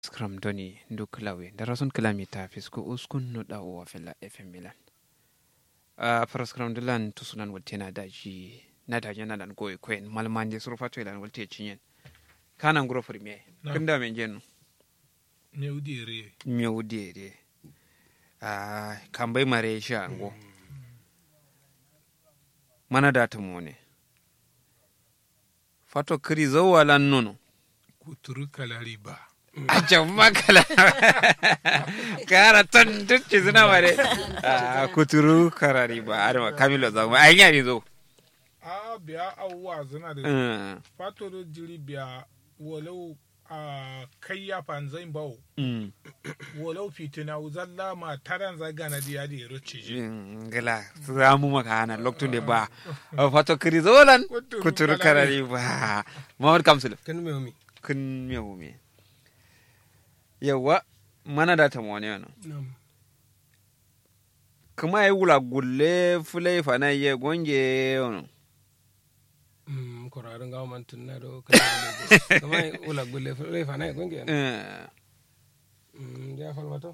Scrum doni nduklawe darason kilamita fisko uskun no da o fela FM Milan. Para scrum dilan tusunan waltena daji na daji na dan goy kwen malmanje surfa to ilan walte cinyen. Kana ngoro firme. Kinda men jenu. Nyewdiere. Kambai mare sha ngo. Mana data mone. Fato kiri zawalan nono. Kuturu kalariba. Aja makala. Kara ton tucci suna mare. Kuturu karariba. Arma Kamilo zamu. Anya ni zo. Biya awwa zana da. Fato do jiri biya walau kai ya fanzain bawo. Walau fitina uzalla ma taran zaga na diya da ruci ji. Gala zamu maka hana loktun da ba. Fato kiri zawalan kuturu karariba. Muhammad Kamsul. Kun me. Yawa mana da tamone yana kuma yi wula gulle fulai fana ye gonge yana kurarin gawaman tunna do kuma yi wula gulle fulai fana ye gonge yana ya falmato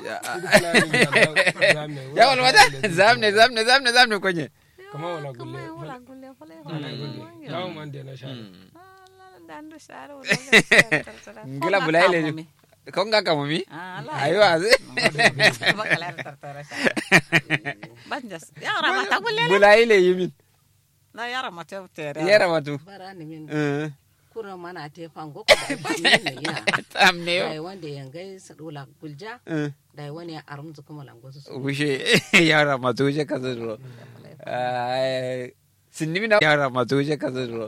ya falmata zamne konye kama wula gulle fana ye gonge gawaman da na shara ngila bulaile kau nggak kamu mi? Ayo asik. Banjas. Ya orang mata boleh. Bulai le yumin. Nah ya orang mata utara. Ya orang matu. Barani min. Kurang mana ate fango ko dai ya. Tamne yo. Dai wanda yangai sadula gulja. Dai wani arum zu kuma lango su. Ushe ya orang matu je kasuro. Sinni na ya orang matu je kasuro.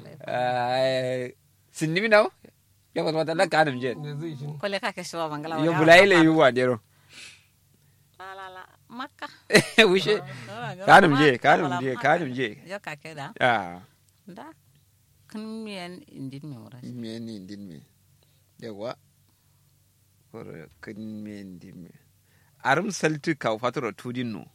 Sinni na ya wata la kanam je kole ka keswa mangala yo bulaile yu wa dero la makka wishe kanam je yo ka keda da kan mien indin me wora mien indin me yawa for kan mien indin me arum saltu ka fatoro tudin no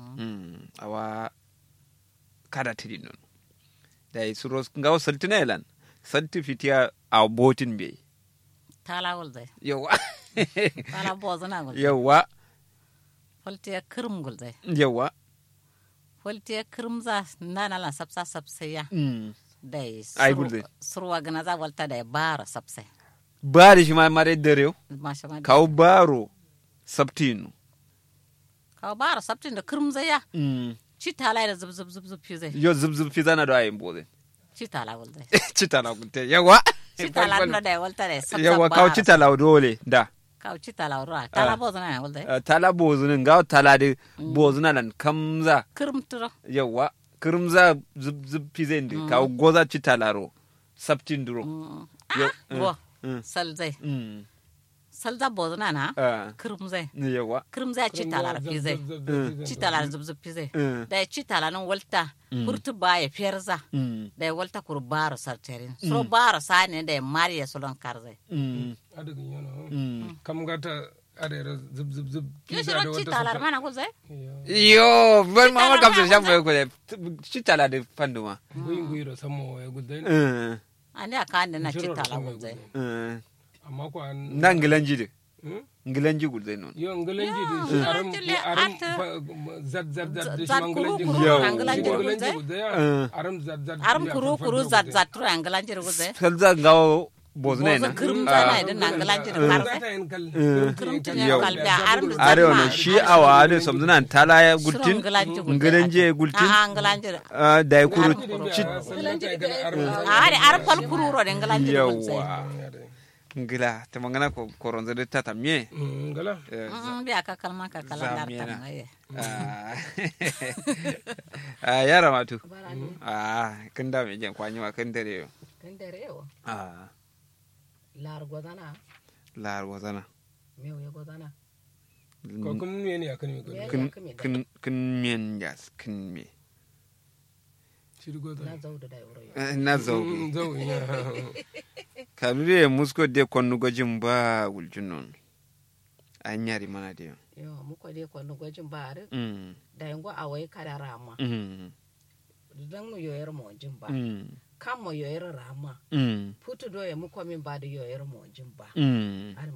awa kada tidin no dai suros ngaw saltu ne lan saltu fitiya a botin bai tala gulzai yawa tala bozana gulzai yawa foltiya kirim gulzai yawa foltiya kirim za nana la sapsa sapsaya dai ai gulzai surwa gana za walta dai bara sapsai bari shi ma mare dare kaw baro saptinu kaw bara saptin da kirim zaya ci tala da zub zub fi zai yo zub fi zana da ayin boze citala walta citala gulte yawa citala no da walta de yawa kaw citala dole da kaw citala ro tala bozuna walta tala bozuna ngaw tala de bozuna lan kamza kirmturo yawa kirmza zub pizendi kaw goza citala ro saptinduro go salzai salza bozuna na kirmzai yawa kirmzai citala pizai citala zub pizai da citala non walta furtu baya fiyarza da walta kur baro sarterin so baro sane da mariya solon karzai adugin yana kam gata adera zub yo shiro citala mana ko zai yo ban ma kam so jambo ko citala de fanduma guiro samo ya gudai ane akande na citala ko zai amma ko na ngilanji de ngilanji gulde non yo ngilanji de aram zat de ngilanji gulde aram kuru zat tru ngilanji gulde salza ngaw bozne na kirim zana de ngilanji de karze are ona shi awa de somduna tala gultin ngilanji gultin ngilanji da kuru are pal kuru ro de ngilanji gulde ngila te mangana ko koronzo de tata mie ngala biya ka kalma ka kala dar tan ngaye yara matu kanda me jen kwanyi wa kandare yo lar godana ko kun ne ya kun mien jas kun me na zau kabire musko de konnu gojin ba guljunon an yari mana de yo muko de konnu gojin ba are da yango awai kada rama dan mu yoyar mo jin ba kam mo yoyar rama putu do ya muko min ba da yoyar mo jin ba